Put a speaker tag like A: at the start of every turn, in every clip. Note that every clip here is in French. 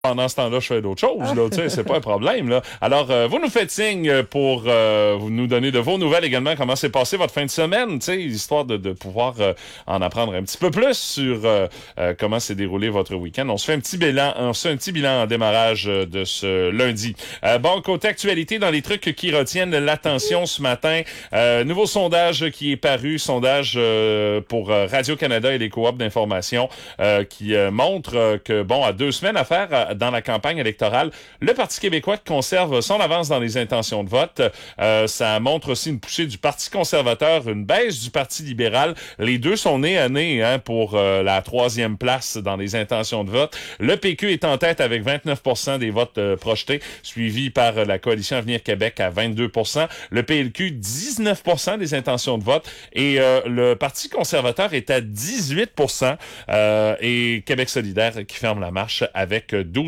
A: Pendant ce temps-là, je fais d'autres choses, là, tu sais, c'est pas un problème, là. Alors, vous nous faites signe pour vous nous donner de vos nouvelles également, comment s'est passé votre fin de semaine, tu sais, histoire de pouvoir en apprendre un petit peu plus sur comment s'est déroulé votre week-end. On se fait un petit bilan en démarrage de ce lundi. Bon, côté actualité, dans les trucs qui retiennent l'attention ce matin, nouveau sondage qui est paru, sondage pour Radio-Canada et les coops d'information qui montre que, bon, à 2 semaines à faire dans la campagne électorale, le Parti québécois conserve son avance dans les intentions de vote. Ça montre aussi une poussée du Parti conservateur, une baisse du Parti libéral. Les deux sont nez à nez pour la 3e place dans les intentions de vote. Le PQ est en tête avec 29% des votes projetés, suivi par la Coalition Avenir Québec à 22%. Le PLQ, 19% des intentions de vote. Et le Parti conservateur est à 18%. Et Québec solidaire qui ferme la marche avec 12%.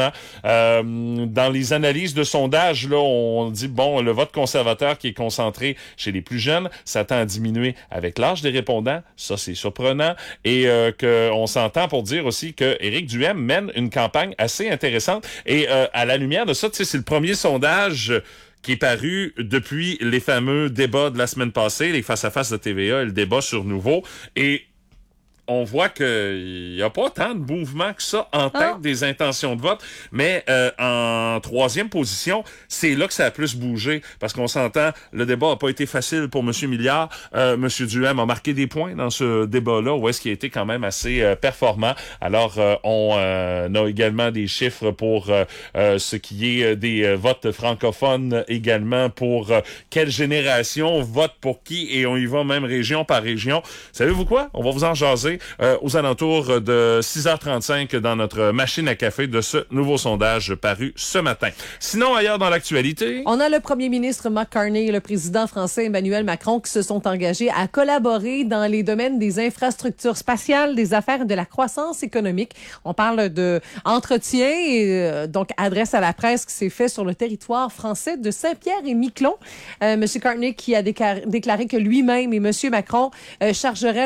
A: Dans les analyses de sondage, là, on dit, bon, le vote conservateur qui est concentré chez les plus jeunes, ça tend à diminuer avec l'âge des répondants. Ça, c'est surprenant. Et qu'on s'entend pour dire aussi que Éric Duhaime mène une campagne assez intéressante. Et à la lumière de ça, tu sais, c'est le premier sondage qui est paru depuis les fameux débats de la semaine passée, les face-à-face de TVA et le débat sur Nouveau. Et on voit qu'il n'y a pas tant de mouvement que ça en tête des intentions de vote, mais en 3e position, c'est là que ça a plus bougé, parce qu'on s'entend, le débat n'a pas été facile pour M. Milliard. M. Duhaime a marqué des points dans ce débat-là, où est-ce qu'il a été quand même assez performant. Alors, on a également des chiffres pour ce qui est des votes francophones, également pour quelle génération vote pour qui, et on y va même région par région. Savez-vous quoi? On va vous en jaser aux alentours de 6h35 dans notre machine à café de ce nouveau sondage paru ce matin. Sinon, ailleurs dans l'actualité...
B: On a le premier ministre Mark Carney et le président français Emmanuel Macron qui se sont engagés à collaborer dans les domaines des infrastructures spatiales, des affaires et de la croissance économique. On parle de entretien et donc adresse à la presse qui s'est fait sur le territoire français de Saint-Pierre-et-Miquelon. Monsieur Carney qui a déclaré que lui-même et Monsieur Macron chargeraient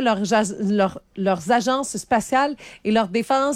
B: leurs agences spatiales et leur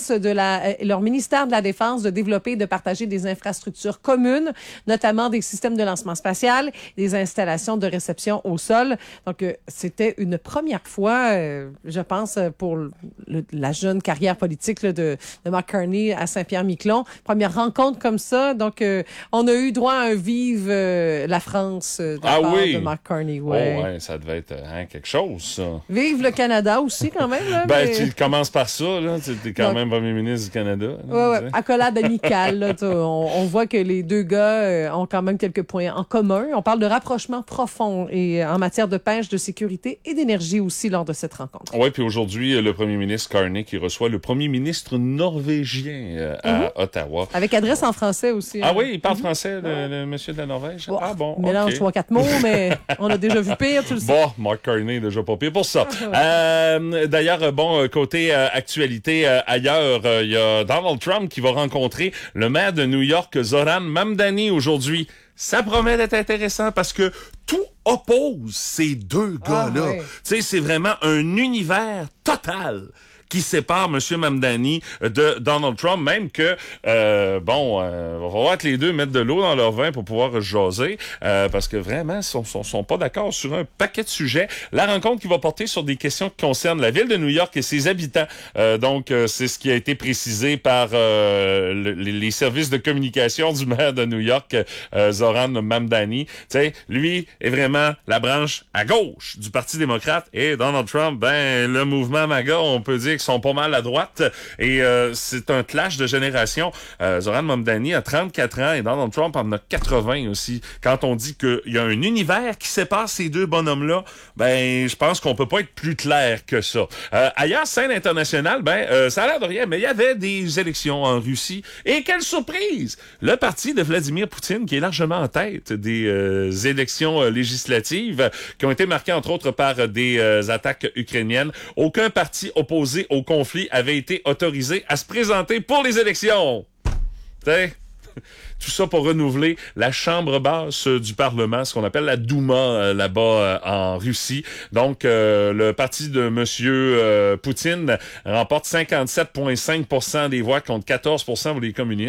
B: ministère de la Défense de développer et de partager des infrastructures communes, notamment des systèmes de lancement spatial, des installations de réception au sol. Donc, c'était une première fois, je pense, pour la jeune carrière politique là, de Mark Carney à Saint-Pierre-Miquelon. Première rencontre comme ça. Donc, on a eu droit à un vive la France de la part de Mark Carney. Ouais.
A: Oh, ouais, ça devait être quelque chose, ça.
B: Vive le Canada aussi, quand même. Là,
A: ben, tu commences par ça, là. Tu es quand même premier ministre du Canada.
B: Oui, accolade amicale. Là, on voit que les deux gars ont quand même quelques points en commun. On parle de rapprochement profond et en matière de pêche, de sécurité et d'énergie aussi lors de cette rencontre.
A: Oui, puis aujourd'hui, le premier ministre Carney qui reçoit le premier ministre norvégien à Ottawa.
B: Avec adresse en français aussi.
A: Ah oui, il parle français, le monsieur de la Norvège?
B: Bon,
A: ah bon,
B: mélange 3-4 mots, mais on a déjà vu pire, tu le sais.
A: Bon, Mark Carney, déjà pas pire pour ça. D'ailleurs, bon, côté actualité ailleurs, il y a Donald Trump qui va rencontrer le maire de New York, Zoran Mamdani, aujourd'hui. Ça promet d'être intéressant parce que tout oppose ces deux gars-là.
B: Ouais.
A: Tu sais, c'est vraiment un univers total qui sépare M. Mamdani de Donald Trump, même que, va falloir que les deux mettent de l'eau dans leur vin pour pouvoir jaser, parce que vraiment, ils sont pas d'accord sur un paquet de sujets. La rencontre qui va porter sur des questions qui concernent la ville de New York et ses habitants. Donc, c'est ce qui a été précisé par les services de communication du maire de New York, Zoran Mamdani. Tu sais, lui est vraiment la branche à gauche du Parti démocrate, et Donald Trump, ben, le mouvement MAGA, on peut dire sont pas mal à droite, et c'est un clash de génération. Zoran Mamdani a 34 ans et Donald Trump en a 80 aussi. Quand on dit qu'il y a un univers qui sépare ces deux bonhommes-là, ben je pense qu'on peut pas être plus clair que ça. Ailleurs, scène internationale, ça a l'air de rien, mais il y avait des élections en Russie, et quelle surprise! Le parti de Vladimir Poutine, qui est largement en tête des élections législatives, qui ont été marquées entre autres par des attaques ukrainiennes. Aucun parti opposé au conflit avait été autorisé à se présenter pour les élections. T'sais? Tout ça pour renouveler la chambre basse du Parlement, ce qu'on appelle la Douma là-bas en Russie. Donc, le parti de Monsieur Poutine remporte 57,5% des voix contre 14% pour les communistes.